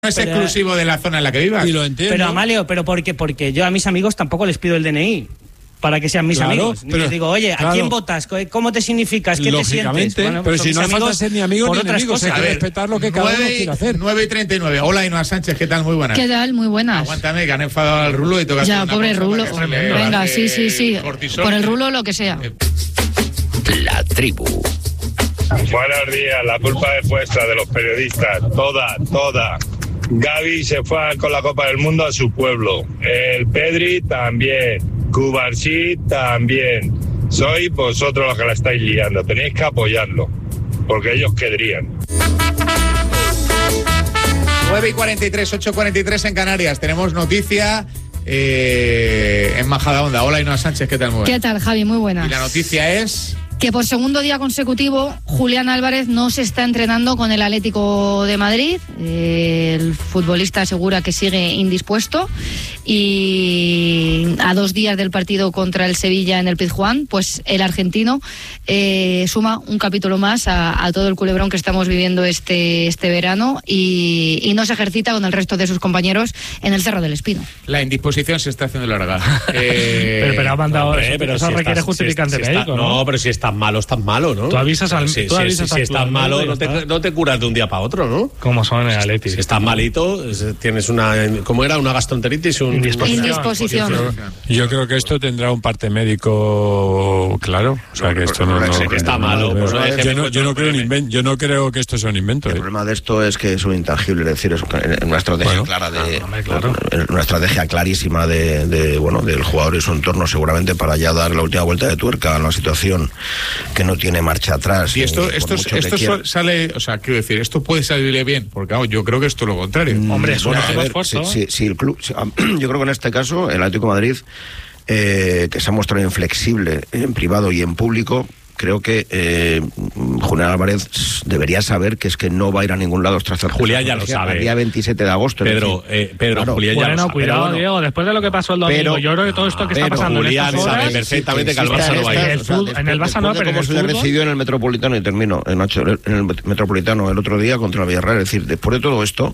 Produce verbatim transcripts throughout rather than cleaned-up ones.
No es pero, exclusivo de la zona en la que vivas. Y lo entiendo. Pero Amalio, pero porque, porque yo a mis amigos tampoco les pido el D N I para que sean mis claro, amigos. Pero, les digo, oye, claro, ¿a quién votas? ¿Cómo te significas? ¿Qué te sientes? Bueno, pero pues si no hace falta ser ni amigos ni enemigos, hay que respetar lo que cada uno quiere hacer. nueve y treinta y nueve. Hola, Ainhoa Sánchez, ¿qué tal? Muy buenas. ¿Qué tal? Muy buenas. Aguántame, que han enfadado al Rulo y toca. Ya, pobre Rulo. Venga, sí, sí, sí. Cortisol. Por el Rulo, lo que sea. La tribu. Buenos días, la culpa es vuestra, de los periodistas, toda, toda. Gavi se fue con la Copa del Mundo a su pueblo, el Pedri también, Cubarsí también. Sois vosotros los que la estáis liando, tenéis que apoyarlo, porque ellos querrían. nueve y cuarenta y tres, ocho y cuarenta y tres en Canarias, tenemos noticia eh, en Majadahonda. Hola, Ainhoa Sánchez, ¿qué tal? Muy ¿Qué tal, Javi? Muy buenas. Y la noticia es... que por segundo día consecutivo Julián Álvarez no se está entrenando con el Atlético de Madrid. Eh, el futbolista asegura que sigue indispuesto y a dos días del partido contra el Sevilla en el Pizjuán, pues el argentino eh, suma un capítulo más a, a todo el culebrón que estamos viviendo este, este verano y, y no se ejercita con el resto de sus compañeros en el Cerro del Espino. La indisposición se está haciendo larga. eh, pero, pero ha mandado hombre, eso, pero eso si requiere estás, justificante si, si médico, está, ¿no? No, pero si estás malo, estás malo, ¿no? Tú avisas al si, tú si, avisas si, si estás malo, no te, no te curas de un día para otro, ¿no? Como son en el Atleti. Si estás malito, tienes una, ¿cómo era? Una gastroenteritis, un indisposición. indisposición. Yo creo que esto tendrá un parte médico claro, o sea que esto no, no, no que está malo. Pues no, yo, no, yo no creo invento, yo no creo que esto sea un invento. El ¿eh? problema de esto es que es un intangible, es decir, es una estrategia bueno, clara de no, no, claro. una estrategia clarísima de, de bueno del jugador y su entorno seguramente para ya dar la última vuelta de tuerca a una situación que no tiene marcha atrás. Y esto esto esto so, sale, o sea, quiero decir, esto puede salirle bien, porque vamos, yo creo que esto es lo contrario. Mm, Hombre, es un bueno, esfuerzo. Si, si, si el club, si, yo creo que en este caso el Atlético de Madrid eh, que se ha mostrado inflexible en privado y en público. Creo que eh, Julián Álvarez debería saber que es que no va a ir a ningún lado tras el Julián ya lo sabe. El día veintisiete de agosto. Pedro, eh, Pedro claro. Julián ya bueno, lo sabe. cuidado, bueno, Diego, después de lo que pasó el domingo, pero, yo creo que todo esto que está pasando Julián en estas horas... sabe perfectamente sí, que al Barça no va a ir. El fútbol, o sea, en el Barça no, pero en el se le recibió en el Metropolitano, y termino, en, ocho, en el Metropolitano el otro día contra el Villarreal. Es decir, después de todo esto,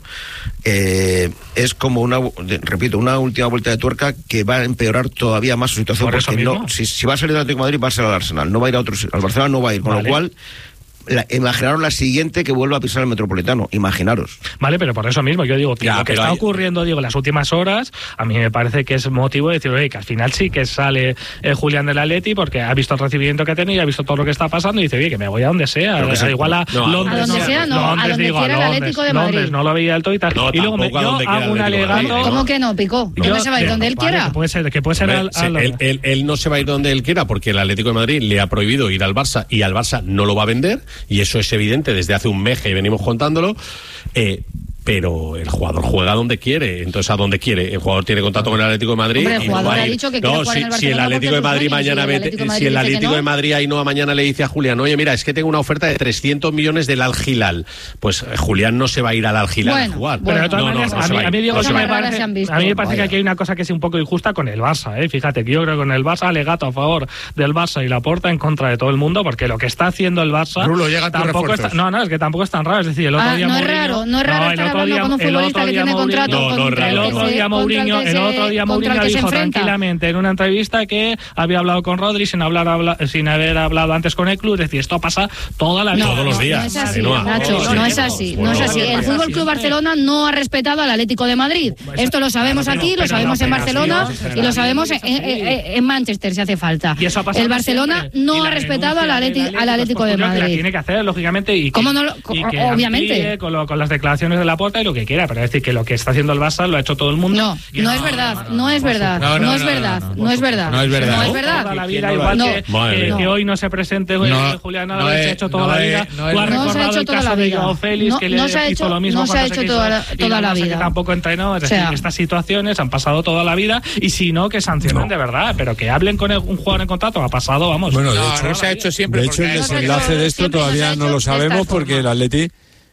eh, es como una, de, repito, una última vuelta de tuerca que va a empeorar todavía más su situación. Por porque no, si, si va a salir del Atlético de Madrid, va a ser al Arsenal, no va a ir a otro, al Barcelona no va a ir, con vale. lo cual... La, imaginaros la siguiente que vuelva a pisar el Metropolitano, imaginaros. Vale, pero por eso mismo yo digo que ya, lo que está hay... ocurriendo, digo, en las últimas horas, a mí me parece que es motivo de decir, oye, que al final sí que sale eh, Julián del Atleti porque ha visto el recibimiento que ha tenido, ha visto todo lo que está pasando y dice, oye, que me voy a donde sea, o sea, igual a no, Londres, a donde no, sea, no, Londres, a donde digo, quiera a Londres, el Atlético de Madrid. Londres, no lo veía el todo y tal. No, y luego me, yo hago un alegato. ¿Cómo que no, Pico? ¿Y dónde se va a ir? Donde él quiera. Que puede ser, que puede ser al, al... Él, él, él no se va a ir donde él quiera porque el Atlético de Madrid le ha prohibido ir al Barça y al Barça no lo va a vender y eso es evidente desde hace un mes que venimos contándolo, eh, pero el jugador juega donde quiere, entonces a donde quiere. El jugador tiene contrato con el Atlético de Madrid. Hombre, el y jugador no ha dicho que no, quiere jugar si, en el si el Atlético de Madrid mañana si el Atlético de Madrid, si el Atlético no. de Madrid Ainhoa mañana le dice a Julián, oye, mira, es que tengo una oferta de trescientos millones del Al Hilal, pues eh, Julián no se va a ir al Al Hilal bueno, a jugar. Pero de todas no, maneras, no, no a, mí, a mí Diego, no me parece, a mí me parece que aquí hay una cosa que es un poco injusta con el Barça, ¿eh? Fíjate que yo creo que con el Barça alegato a favor del Barça y Laporta en contra de todo el mundo, porque lo que está haciendo el Barça Rulo, llega tampoco está, no, no, es que tampoco es tan raro, es decir, el otro ah, día no Mourinho, es raro, no es raro no, estar hablando día, con un futbolista que tiene Mourinho, contrato no, no, el otro día Mourinho, el otro día Mourinho dijo tranquilamente en una entrevista que había hablado con Rodri sin hablar habla, sin haber hablado antes con el club, es decir, esto pasa toda la vida, no, todos los días. No es así, no, Nacho, no, no es así, no es así. El Fútbol Club Barcelona no ha respetado al Atlético de Madrid. Esto lo sabemos aquí, lo sabemos en Barcelona y lo sabemos en Manchester si hace falta. El Barcelona no ha respetado al Atlético de Madrid. Tiene que hacer lógicamente y ¿cómo no? Obviamente. Con las declaraciones de Laporta y lo que quiera, pero es decir que lo que está haciendo el Barça lo ha hecho todo el mundo. No, no es verdad, no es verdad, no es verdad, no es verdad, no es verdad, no es verdad. Toda la vida igual que hoy no se presente Julián Álvarez, se ha hecho toda la vida. Tú has recordado el caso de Joao Félix que le hizo lo mismo. No se ha hecho toda la vida. Que tampoco entrenó, es decir, que estas situaciones han pasado toda la vida y si no que sancionen de verdad, pero que hablen con un jugador en contrato ha pasado, vamos. Bueno, de hecho no se ha hecho siempre. De hecho el desenlace de esto todavía no lo sabemos porque el Atleti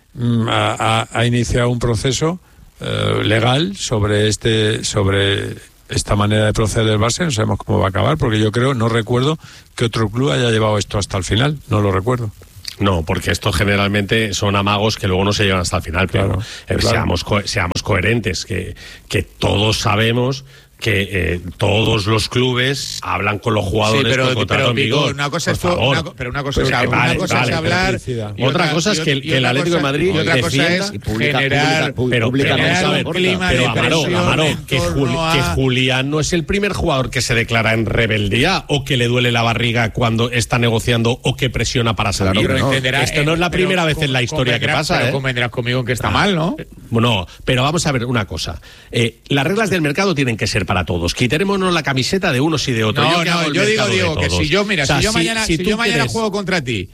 ha, ha, ha iniciado un proceso eh, legal sobre este sobre esta manera de proceder del Barça. No sabemos cómo va a acabar porque yo creo, no recuerdo que otro club haya llevado esto hasta el final, no lo recuerdo. No, porque esto generalmente son amagos que luego no se llevan hasta el final, pero claro, eh, claro. seamos co- seamos coherentes, que, que todos sabemos que eh, todos los clubes hablan con los jugadores. Sí, pero, con contrato pero en Vigo, vigor. una cosa Por es tu- favor. una, pero una cosa Pero es, que una vale, cosa vale, es hablar pero y otra cosa es que el- y que el otra Atlético de cosa- Madrid y otra cosa defienda- es y publica- generar publica- Pero, publica pero con vamos esa a ver, porta. clima de pero Amaro, presión Amaro, en que, torno Juli- a- que Julián no es el primer jugador que se declara en rebeldía o que le duele la barriga cuando está negociando o que presiona para salir. Claro, Pero no. entenderás- Esto no es la pero primera vez en la con- historia que convendrás- pasa, pero ¿eh? convendrás conmigo en que está mal, ¿no? No, pero vamos a ver una cosa. Eh, las reglas del mercado tienen que ser para todos. Quitémonos la camiseta de unos y de otros. No, que hago no, el yo digo, mercado de digo que todos. si yo, mira, O sea, si yo mañana, si tú yo mañana quieres- juego contra ti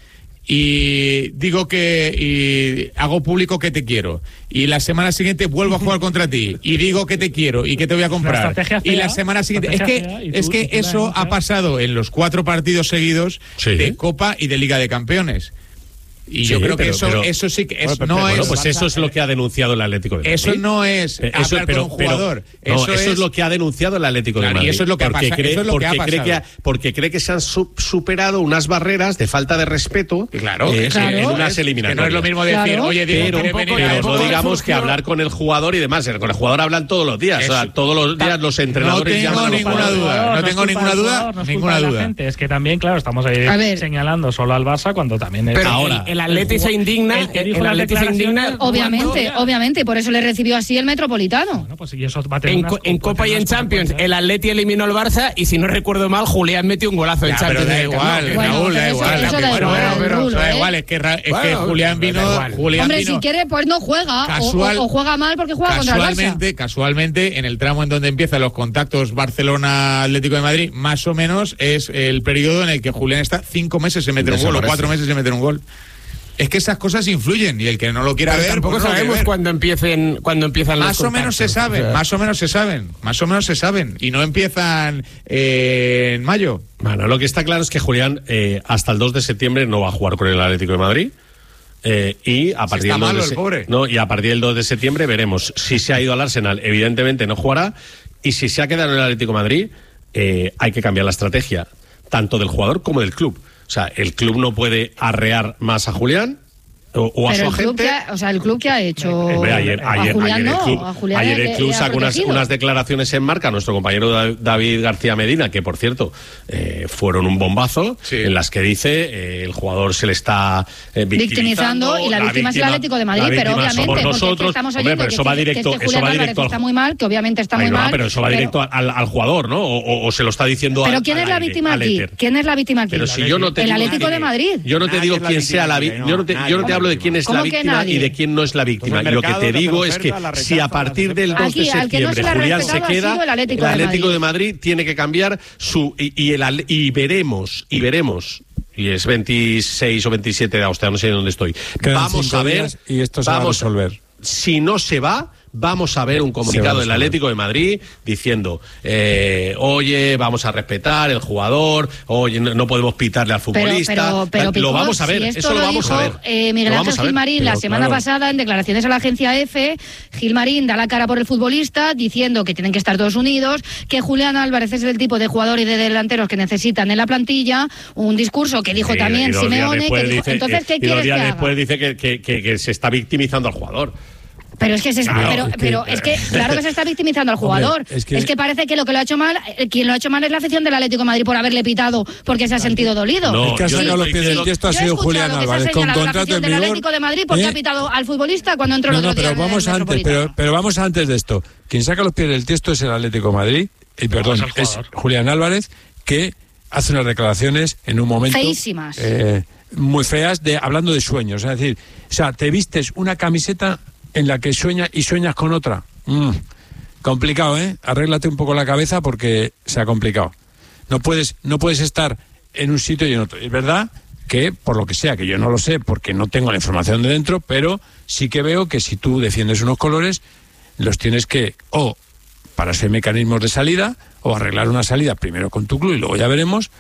y digo que y hago público que te quiero y la semana siguiente vuelvo a jugar contra ti y digo que te quiero y que te voy a comprar estrategia y la fea, semana siguiente es que estrategia fea, y tú- es que y tú la eso denuncias. ha pasado en los cuatro partidos seguidos Sí. de Copa y de Liga de Campeones. Y Sí, yo creo que pero- eso, pero- eso sí que es, Bueno, no bueno, es. pues eso es lo que ha denunciado el Atlético de Madrid. Eso no es Eh, hablar con un jugador. no, eso, eso es, lo que ha denunciado el Atlético Claro, de Madrid. y eso es lo que ha porque pasa- cree, eso es lo que ha porque cree pasado. que ha- porque cree que se han su- superado unas barreras de falta de respeto Claro, eh, es- en es- unas que eliminatorias. no es lo mismo decir, Claro. oye, digo, Pero, ¿quieres venir pero a no esto? digamos que hablar con el jugador y demás. Con el jugador hablan todos los días. O sea, Eso. todos los días los No entrenadores tengo llaman a los ninguna jugadores. duda. jugador, no es tengo culpa ninguna del duda, jugador, no es ninguna culpa de la duda. gente. Es que también, claro, estamos ahí A ver. señalando solo al Barça cuando también es. Pero Ahora, el, el Atleti se indigna, el que el, dijo el las Atleti se declaraciones- indigna Obviamente, Cuando- obviamente, y por eso le recibió así el Metropolitano. Bueno, pues y eso va a tener en, unas co- en Copa y en consecuencias. Champions. El Atleti eliminó al Barça y si no recuerdo mal, Julián metió un golazo en Ya, pero Champions. da en el Camp Nou. igual, Bueno, Raúl, da eso- igual. eso que- da bueno, igual, bueno, pero Rulo, eso da ¿eh? igual. Es que, Ra- es que Bueno, Julián da vino. igual. Julián Hombre, vino si quiere, pues no juega. o- Casual- o, o juega mal porque juega contra el Barça. casualmente, casualmente, en el tramo en donde empiezan los contactos Barcelona-Atlético de Madrid, más o menos es el periodo en el que Julián está cinco meses se mete un gol o Desaparece. cuatro meses se mete un gol. Es que esas cosas influyen y el que no lo quiera Pero ver, tampoco pues no lo quiere sabemos ver. cuándo empiecen, cuándo empiezan los Más o menos se contactos. saben, O sea, más o menos se saben, más o menos se saben. Y no empiezan eh, en mayo. Bueno, lo que está claro es que Julián eh, hasta el dos de septiembre no va a jugar con el Atlético de Madrid. Eh, y a partir está del dos malo de el se- pobre. no, y a partir del dos de septiembre veremos si se ha ido al Arsenal, evidentemente no jugará, y si se ha quedado en el Atlético de Madrid, eh, hay que cambiar la estrategia, tanto del jugador como del club. O sea, el club no puede arrear más a Julián o, o a Pero su el club, agente. que ha, o sea, el club que ha hecho. Hombre, ayer, a ayer, Julián ayer el no, club, a Julián ayer le- el club le ha sacó unas, protegido. unas declaraciones en marca, nuestro compañero Da- David García Medina, que por cierto eh, fueron un bombazo, Sí. en las que dice eh, el jugador se le está eh, victimizando, victimizando y la, víctima es el víctima- Atlético de Madrid, la pero víctima obviamente somos porque es que nosotros. estamos Hombre, oyendo pero que, eso va que- que directo, es que eso Julián va Álvarez directo al- está muy mal, que obviamente está Ay, muy no, mal. pero eso va pero- directo al, al jugador, ¿no? O, o- o se lo está diciendo Pero al ¿quién al es la aire, víctima al aquí? éter. ¿Quién es la víctima aquí? Pero si yo no te el digo Atlético quién- de Madrid. Yo no te Nadie digo es la quién sea la víctima, víctima. no, Yo no te, nadie yo no es te la hablo de víctima. quién es la ¿Cómo que víctima nadie? y de quién no es la víctima. Pues el Y lo que mercado te lo que digo nos es que oferta, la si rechaza, a partir la del dos Aquí, de al que no se septiembre le ha Julián se respetado ha queda, sido el Atlético de Atlético Madrid. de Madrid tiene que cambiar su y, y el Ale- y veremos y veremos y es veintiséis o veintisiete de agosto, no sé dónde estoy. Quedan Vamos cinco a ver días y esto se va a vamos resolver. Si no se va, vamos a ver un comunicado del Atlético de Madrid diciendo, eh, oye, vamos a respetar el jugador, oye, no, no podemos pitarle al Pero, futbolista. pero, pero lo Picos, vamos a ver, si esto eso lo vamos dijo, a ver. eh, Miguel Lo vamos Ángel a ver. Gilmarín la Pero, semana claro. pasada en declaraciones a la agencia EFE, Gilmarín da la cara por el futbolista diciendo que tienen que estar todos unidos, que Julián Álvarez es el tipo de jugador y de delanteros que necesitan en la plantilla, un discurso que dijo Sí, también y dos días Simeone, que después dijo, dice- entonces, ¿qué y dos quieres que días haga? después dice que, que- que- que se está victimizando al jugador. Pero es que se, Claro, pero, es que- pero es que claro que se está victimizando al jugador. Hombre, es es, que- que... parece que lo que lo ha hecho mal, eh, quien lo ha hecho mal es la afición del Atlético de Madrid por haberle pitado porque se ha sentido dolido. No, El que ha yo sacado no los pies del estoy tiesto ha Yo he sido escuchado Julián que se ha Álvarez, con señalado a la contrato afición en del vigor. Atlético de Madrid porque ¿eh? ha pitado al futbolista cuando entró el No, no, otro día pero en el vamos antes, Metropolitano. pero, pero vamos antes de esto. Quien saca los pies del tiesto es el Atlético de Madrid, y perdón, es el es jugador. Julián Álvarez, que hace unas declaraciones en un momento Feísimas. eh, muy feas, de hablando de sueños. Es decir, o sea, te vistes una camiseta en la que sueñas y sueñas con otra. Mm, complicado, ¿eh? Arréglate un poco la cabeza porque se ha complicado. No puedes, no puedes estar en un sitio y en otro. Es verdad que, por lo que sea, que yo no lo sé porque no tengo la información de dentro, pero sí que veo que si tú defiendes unos colores, los tienes que, o para ser mecanismos de salida, o arreglar una salida primero con tu club y luego ya veremos,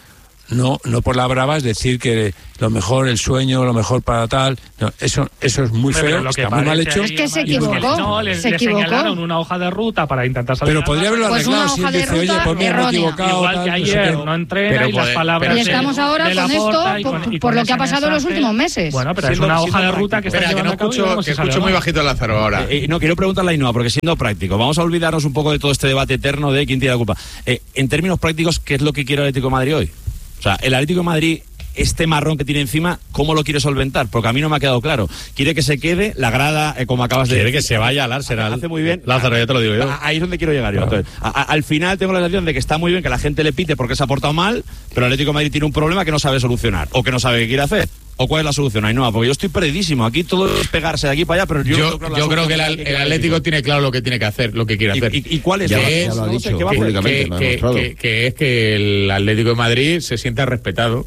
no, no por la brava es decir que lo mejor, el sueño, lo mejor para tal. No, eso, eso es muy feo, está muy mal hecho. Es que se equivocó. No, le, se le equivocó. señalaron una hoja de ruta para intentar salir. Pero podría haberlo pues arreglado si él dice, oye, pues me he equivocado. Igual tal, que ayer no, no entrena pero y las poder, palabras. Y estamos de, ahora de con esto Laporta y por, con, y por con lo que ha pasado en los mensaje. últimos meses. Bueno, pero Siendo, es una hoja de ruta que está Espera, que no llevando a cabo y escucho, veremos que si sale escucho o muy no. bajito a Lázaro ahora. Eh, eh, no, quiero preguntarle a Ainhoa, porque siendo práctico, vamos a olvidarnos un poco de todo este debate eterno de quién tiene la culpa. Eh, en términos prácticos, ¿qué es lo que quiere el Atlético de Madrid hoy? O sea, el Atlético de Madrid, este marrón que tiene encima, ¿cómo lo quiere solventar? Porque a mí no me ha quedado claro. ¿Quiere que se quede la grada, eh, como acabas de Quiere decir? que se vaya al Arsenal. Hace muy bien. Lázaro, ya te lo digo yo. Ahí es donde quiero llegar yo. Entonces, a, a, al final tengo la sensación de que está muy bien que la gente le pite porque se ha portado mal, pero el Atlético de Madrid tiene un problema que no sabe solucionar o que no sabe qué quiere hacer. ¿O cuál es la solución? Ainhoa, porque yo estoy perdidísimo. Aquí todo es pegarse de aquí para allá, pero yo, Yo, no yo creo que el, el Atlético tiene claro lo que tiene que hacer, lo que quiere hacer. ¿Y, y, y cuál es? Ya, Que ya es- lo ha no sé dicho qué va a hacer. públicamente, que, lo ha que- demostrado. que- que es que el Atlético de Madrid se sienta respetado.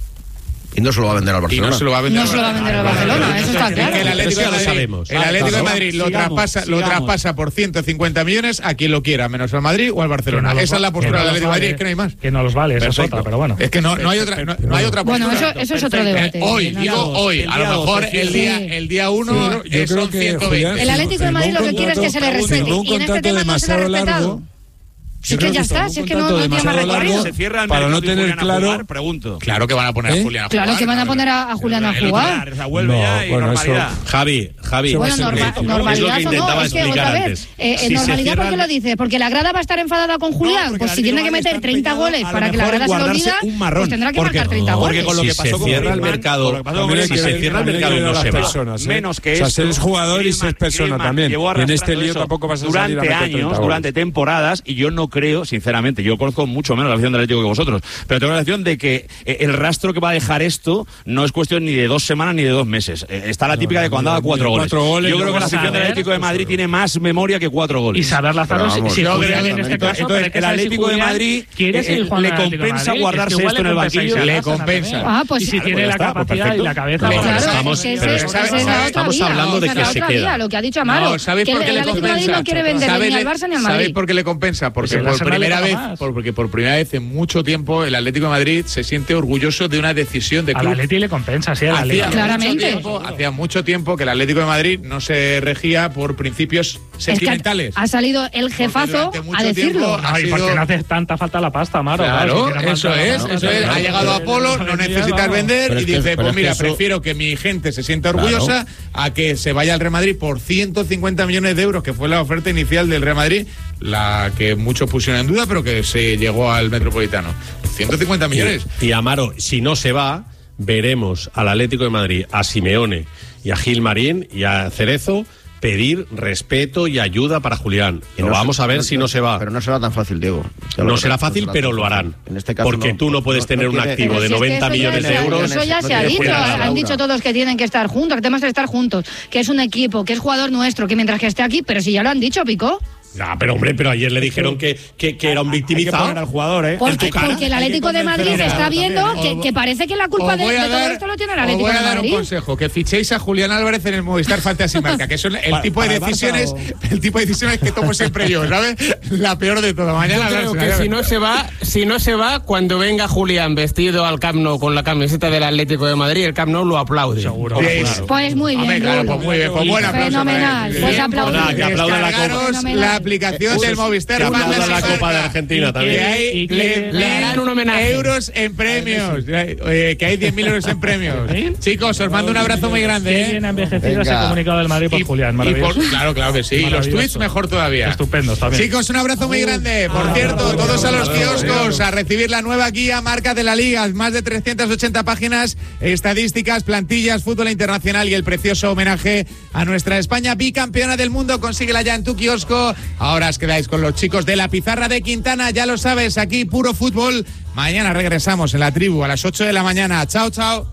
Y no se lo va a vender al Y Barcelona. no se lo va a vender No se lo va a vender al Barcelona, eso está Es claro. que el Atlético Eso de ya lo Madrid, sabemos. el Atlético de Claro. Madrid lo, Sigamos, traspasa, lo sigamos. traspasa por ciento cincuenta millones a quien lo quiera, menos al Madrid o al Barcelona. Que no los Esa es la va- postura que no del los Atlético de Madrid, vale, es que no hay más. Que no los vale, esa es Perfecto. otra, pero bueno. Es que no, no hay otra, no, no hay otra Bueno, postura. eso, eso es otro debate. Eh, hoy, No, digo no. hoy, el a día lo dos, mejor el el día- día, el día uno Sí, yo eh, son creo que, ciento Julián, veinte. El Atlético de Madrid lo que quiere es que se le respete. firmó un Y en este contrato tema no se le ha demasiado respetado. largo. Sí Yo que creo ya que está, firmó si un es que no, contrato no tiene más demasiado largo. recorrido. Se cierra el Para mercado no y tener Julián a claro- jugar, pregunto. Claro que van a poner a ¿Eh? Julián a Claro jugar, que van a claro. poner a, a Julián a El otro jugar. día, o sea, vuelve No, ya y bueno, normalidad. Javi, Javi. Bueno, Eso norma- es lo que- normalidad es lo que o no, intentaba es que explicar otra vez, antes. eh, Si se normalidad, ¿por qué cierran- lo dices? Porque la grada va a estar enfadada con Julián, porque pues el si tiene que Atlético meter está treinta empeñado goles a lo para que la mejor grada se lo guardarse olvida, un marrón, pues tendrá que porque- marcar treinta porque goles. con lo Si que se pasó con cierra el Griezmann, mercado, con lo que pasó con También hay si que se ver- cierra el también hay mercado que y ver no a las se va. personas, ¿eh? Menos que O sea, esto, eres jugador y Griezmann- ser persona Griezmann también. llevó Y en este arrastrando lío eso tampoco vas a salir a durante meter treinta años, goles. durante temporadas, y yo no creo, sinceramente, yo conozco mucho menos la afición del Atlético que vosotros, pero tengo la sensación de que eh, el rastro que va a dejar esto no es cuestión ni de dos semanas ni de dos meses. Eh, está la típica No, de cuando no, daba cuatro ni goles. cuatro goles, Yo no creo que la vas a afición del ver. Atlético de Madrid tiene más memoria que cuatro goles. Y saber Lázaro Pero si, vamos, si yo Julián creo- en este entonces, caso, pero hay que el saber si Atlético de Julián Madrid quiere eh, seguir jugando le en el Atlético de compensa Madrid. guardarse Es que igual esto en el le compensa banquillo. irse al Le Arsenal compensa. también. Ah, pues y sí. si Ah, tiene pues ya la está, pues capacidad y perfecto. la cabeza Pero para- Claro, estamos- es que ese- pero esa ¿sabes? es la otra Estamos vía, hablando de esa es que la se otra queda. vía, lo que ha dicho Amaro, No, ¿sabéis que por el, qué el le Atlético de Madrid compensa? no quiere vender ni ¿Sabéis- al Barça ni al ¿Sabéis Madrid. por qué le compensa? Porque Pues el por Arsenal primera le vez, paga más. por- porque por primera vez en mucho tiempo el Atlético de Madrid se siente orgulloso de una decisión de Al club. Atleti le compensa, sí, al Hacía Atleti. mucho Claramente. tiempo- Hacía mucho tiempo que el Atlético de Madrid no se regía por principios Es que sentimentales. ha salido el jefazo durante mucho a decirlo. tiempo ha Ay, sido- porque no hace tanta falta la pasta, Maro. Claro, si tiene eso falta- es, no, eso no, es. no, Ha no, llegado no, Apolo, no, no no, necesitas vamos. vender Pero y es que- dice, pero pues es que mira, eso- prefiero que mi gente se sienta orgullosa a que se vaya al Real Madrid por ciento cincuenta millones de euros, que fue la oferta inicial del Real Madrid, la que muchos pusieron en duda, pero que se llegó al Metropolitano. ciento cincuenta millones. Y, y Amaro, si no se va, veremos al Atlético de Madrid, a Simeone y a Gil Marín y a Cerezo pedir respeto y ayuda para Julián. Y Lo no vamos se- a ver no- si no se va. Pero no será tan fácil, Diego. Ya No lo será verás, fácil, será pero tan lo fácil. harán. En este caso Porque no- tú no puedes no- tener no un tiene- activo Pero de si es que noventa eso ya millones se- de euros. Eso ya no se ha tiene dicho, fuera la han dicho aura. todos que tienen que estar juntos, que tenemos que estar juntos, que es un equipo, que es jugador nuestro, que mientras que esté aquí, pero si ya lo han dicho, Pico. Ah, pero hombre, pero ayer le dijeron que, que, que era un Hay que poner al victimizado. jugador, ¿eh? Porque, En tu cara. porque el Hay que Atlético de Madrid convencer a está Amaro viendo también, que, que parece que la culpa Os de, voy de a todo dar- esto lo tiene el os Atlético voy de a dar un Madrid. consejo, que fichéis a Julián Álvarez en el Movistar Fantasy Marca, que son el Para- tipo de para el Barça decisiones, o- el tipo de decisiones que tomo siempre yo, ¿sabes? La peor de todo. Mañana Yo creo hablarse, que si no se va, si no se va, cuando venga Julián vestido al Camp Nou con la camiseta del Atlético de Madrid, el Camp Nou lo aplaude. Seguro. Sí, Claro. Pues muy bien, Hombre, claro, Rulo. pues muy bien, pues buen aplauso. Fenomenal, para él. pues Bien, aplaudir. pues que aplauda la Copa. descargaros Fenomenal. la aplicación Eso del es, Movistar que aplauda Fantasy la Copa de Marca. Argentina Y también. Que hay Y que le- le harán un homenaje. euros en premios. Eh, que hay diez mil euros en premios. ¿Sí? Chicos, os mando un abrazo muy grande. Qué ¿eh? bien ha envejecido ese Venga. comunicado del Madrid por Y- Julián, y maravilloso. por- claro, claro que sí. Y los Maravilloso. tweets mejor todavía. Estupendos también. Chicos, un abrazo muy grande. Por cierto, todos a los kioscos a recibir la nueva guía Marca de la Liga. Más de trescientas ochenta páginas, estadísticas, plantillas, fútbol internacional y el precioso homenaje a nuestra España bicampeona del mundo. Consíguela ya en tu kiosco. Ahora os quedáis con los chicos de la pizarra de Quintana. Ya lo sabes, aquí puro fútbol. Mañana regresamos en la tribu a las ocho de la mañana. Chao, chao.